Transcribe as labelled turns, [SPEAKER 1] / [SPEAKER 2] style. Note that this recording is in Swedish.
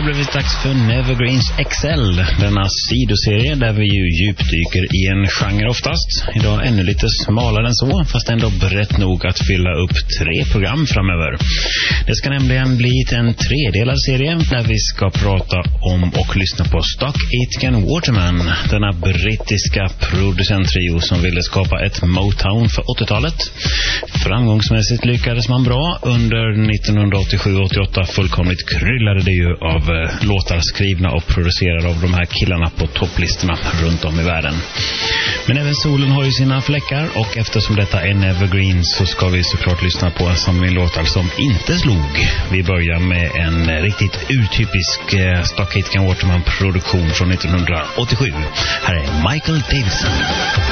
[SPEAKER 1] har blivit dags för Nevergreens XL, denna sidoserie där vi ju djupdyker i en genre oftast. Idag ännu lite smalare än så, fast ändå brett nog att fylla upp 3 program framöver. Det ska nämligen bli en tredelad serie där vi ska prata om och lyssna på Stock Aitken Waterman, denna brittiska producenttrio som ville skapa ett Motown för 80-talet. Framgångsmässigt lyckades man bra. Under 1987-88 fullkomligt kryllade det ju av låtar skrivna och producerade av de här killarna på topplistorna runt om i världen. Men även solen har ju sina fläckar, och eftersom detta är Nevergreen så ska vi såklart lyssna på en samling låtar som inte slog. Vi börjar med en riktigt urtypisk Stock Aitken Waterman produktion från 1987. Här är Michael Davidson.